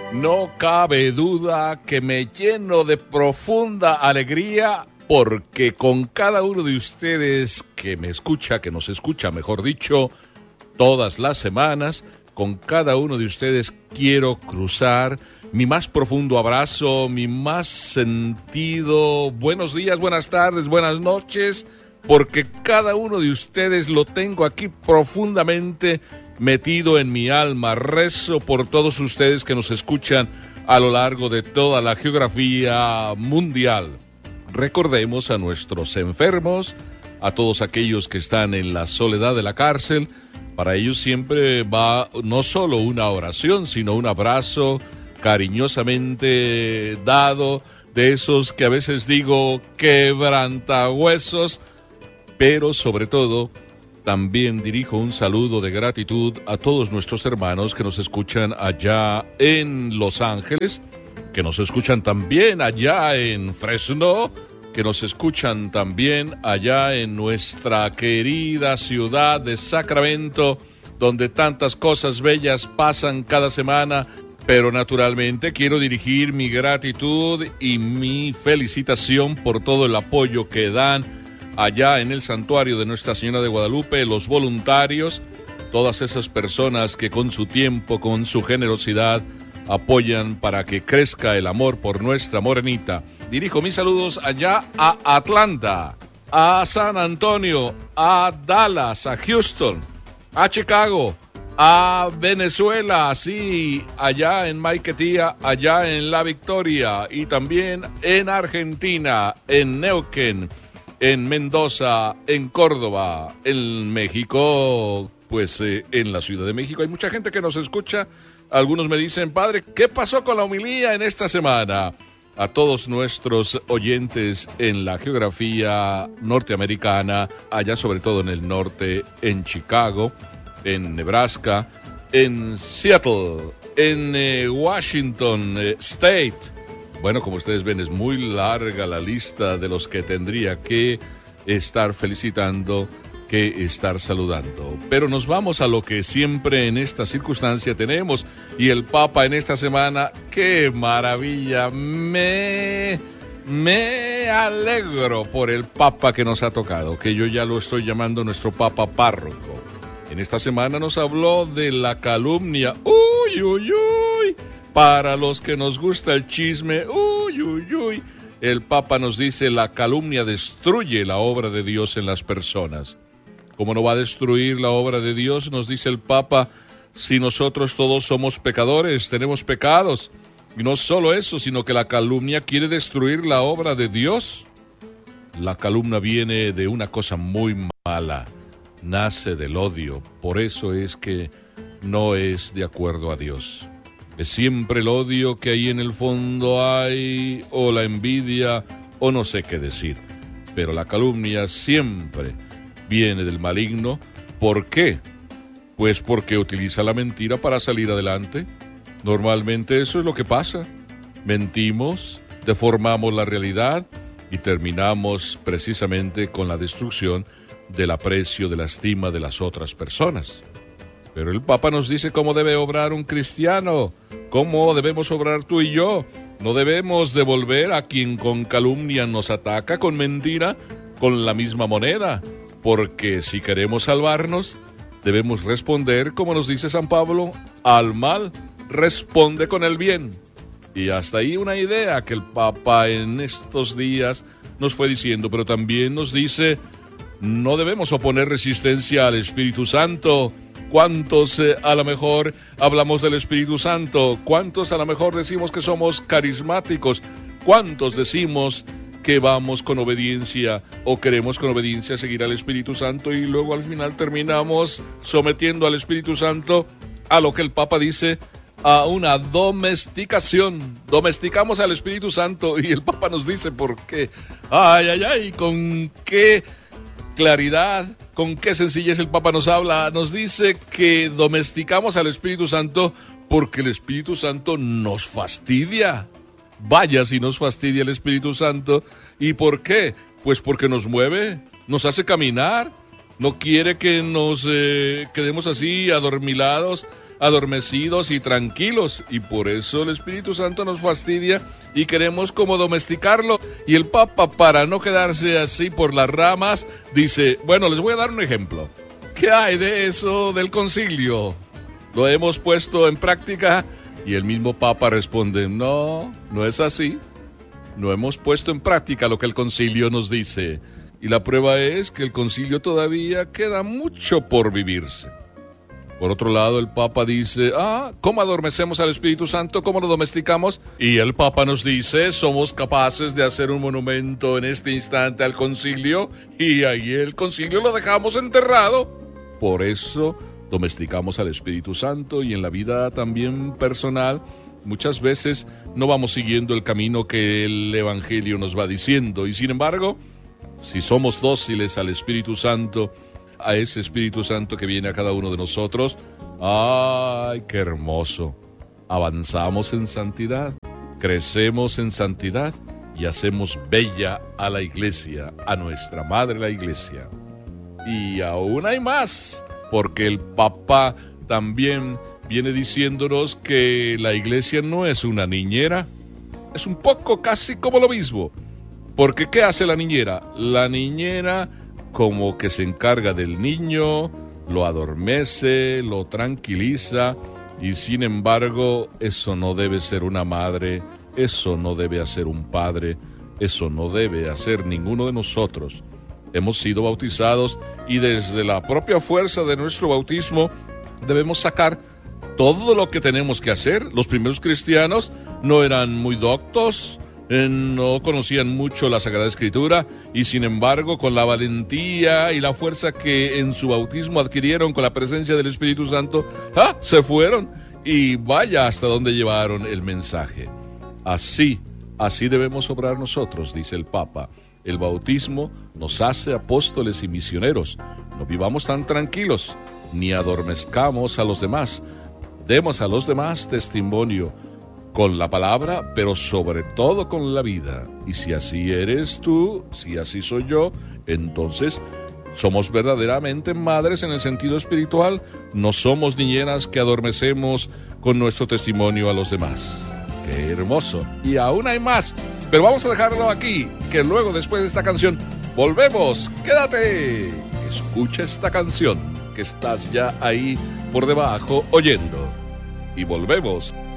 No cabe duda que me lleno de profunda alegría porque con cada uno de ustedes que me escucha, que nos escucha, mejor dicho, todas las semanas, con cada uno de ustedes quiero cruzar mi más profundo abrazo, mi más sentido buenos días, buenas tardes, buenas noches, porque cada uno de ustedes lo tengo aquí profundamente metido en mi alma. Rezo por todos ustedes que nos escuchan a lo largo de toda la geografía mundial. Recordemos a nuestros enfermos, a todos aquellos que están en la soledad de la cárcel. Para ellos siempre va no solo una oración, sino un abrazo cariñosamente dado, de esos que a veces digo quebrantahuesos, pero sobre todo también dirijo un saludo de gratitud a todos nuestros hermanos que nos escuchan allá en Los Ángeles, que nos escuchan también allá en Fresno, que nos escuchan también allá en nuestra querida ciudad de Sacramento, donde tantas cosas bellas pasan cada semana. Pero naturalmente quiero dirigir mi gratitud y mi felicitación por todo el apoyo que dan allá en el santuario de Nuestra Señora de Guadalupe, los voluntarios, todas esas personas que con su tiempo, con su generosidad, apoyan para que crezca el amor por nuestra morenita. Dirijo mis saludos allá a Atlanta, a San Antonio, a Dallas, a Houston, a Chicago, a Venezuela, sí, allá en Maiquetía, allá en La Victoria, y también en Argentina, en Neuquén, en Mendoza, en Córdoba, en México, pues en la Ciudad de México. Hay mucha gente que nos escucha. Algunos me dicen, padre, ¿qué pasó con la homilía en esta semana? A todos nuestros oyentes en la geografía norteamericana, allá sobre todo en el norte, en Chicago, en Nebraska, en Seattle, en Washington State. Bueno, como ustedes ven, es muy larga la lista de los que tendría que estar felicitando, que estar saludando. Pero nos vamos a lo que siempre en esta circunstancia tenemos. Y el Papa en esta semana, ¡qué maravilla! Me alegro por el Papa que nos ha tocado, que yo ya lo estoy llamando nuestro Papa párroco. En esta semana nos habló de la calumnia. ¡Uy, uy, uy! Para los que nos gusta el chisme, ¡uy, uy, uy! El Papa nos dice, la calumnia destruye la obra de Dios en las personas. ¿Cómo no va a destruir la obra de Dios? Nos dice el Papa, si nosotros todos somos pecadores, tenemos pecados. Y no solo eso, sino que la calumnia quiere destruir la obra de Dios. La calumnia viene de una cosa muy mala. Nace del odio, por eso es que no es de acuerdo a Dios. Es siempre el odio que ahí en el fondo hay, o la envidia, o no sé qué decir. Pero la calumnia siempre viene del maligno. ¿Por qué? Pues porque utiliza la mentira para salir adelante. Normalmente eso es lo que pasa. Mentimos, deformamos la realidad y terminamos precisamente con la destrucción del aprecio, de la estima de las otras personas. Pero el Papa nos dice cómo debe obrar un cristiano, cómo debemos obrar tú y yo. No debemos devolver a quien con calumnia nos ataca, con mentira, con la misma moneda, porque si queremos salvarnos, debemos responder, como nos dice San Pablo, al mal responde con el bien. Y hasta ahí una idea que el Papa en estos días nos fue diciendo, pero también nos dice, no debemos oponer resistencia al Espíritu Santo. ¿Cuántos a lo mejor hablamos del Espíritu Santo? ¿Cuántos a lo mejor decimos que somos carismáticos? ¿Cuántos decimos que vamos con obediencia o queremos con obediencia seguir al Espíritu Santo y luego al final terminamos sometiendo al Espíritu Santo a lo que el Papa dice, a una domesticación? Domesticamos al Espíritu Santo y el Papa nos dice por qué. Ay, ay, ay, con qué claridad, con qué sencillez el Papa nos habla. Nos dice que domesticamos al Espíritu Santo porque el Espíritu Santo nos fastidia. Vaya si nos fastidia el Espíritu Santo. ¿Y por qué? Pues porque nos mueve, nos hace caminar, no quiere que nos quedemos así adormilados, adormecidos y tranquilos, y por eso el Espíritu Santo nos fastidia y queremos como domesticarlo. Y el Papa, para no quedarse así por las ramas, dice, bueno, les voy a dar un ejemplo. ¿Qué hay de eso del concilio? ¿Lo hemos puesto en práctica? Y el mismo Papa responde, no, no es así. No hemos puesto en práctica lo que el concilio nos dice. Y la prueba es que el concilio todavía queda mucho por vivirse. Por otro lado, el Papa dice, ¿cómo adormecemos al Espíritu Santo? ¿Cómo lo domesticamos? Y el Papa nos dice, somos capaces de hacer un monumento en este instante al concilio, y ahí el concilio lo dejamos enterrado. Por eso domesticamos al Espíritu Santo, y en la vida también personal, muchas veces no vamos siguiendo el camino que el Evangelio nos va diciendo, y sin embargo, si somos dóciles al Espíritu Santo, a ese Espíritu Santo que viene a cada uno de nosotros, ¡ay, qué hermoso! Avanzamos en santidad, crecemos en santidad y hacemos bella a la Iglesia, a nuestra Madre la Iglesia. Y aún hay más, porque el Papa también viene diciéndonos que la Iglesia no es una niñera, es un poco casi como lo mismo. Porque ¿qué hace la niñera? La niñera como que se encarga del niño, lo adormece, lo tranquiliza, y sin embargo eso no debe ser una madre, eso no debe hacer un padre, eso no debe hacer ninguno de nosotros. Hemos sido bautizados y desde la propia fuerza de nuestro bautismo debemos sacar todo lo que tenemos que hacer. Los primeros cristianos no eran muy doctos, no conocían mucho la Sagrada Escritura, y sin embargo con la valentía y la fuerza que en su bautismo adquirieron con la presencia del Espíritu Santo, se fueron y vaya hasta donde llevaron el mensaje. Así debemos obrar nosotros, dice el Papa. El bautismo nos hace apóstoles y misioneros. No vivamos tan tranquilos, ni adormezcamos a los demás. Demos a los demás testimonio con la palabra, pero sobre todo con la vida. Y si así eres tú, si así soy yo, entonces somos verdaderamente madres en el sentido espiritual. No somos niñeras que adormecemos con nuestro testimonio a los demás. ¡Qué hermoso! Y aún hay más, pero vamos a dejarlo aquí, que luego, después de esta canción, volvemos. ¡Quédate! Escucha esta canción, que estás ya ahí por debajo oyendo. Y volvemos.